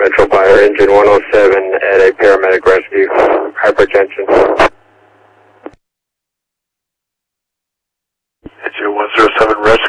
Metro Fire, engine 107 at a paramedic rescue, hypertension. Engine 107 rescue.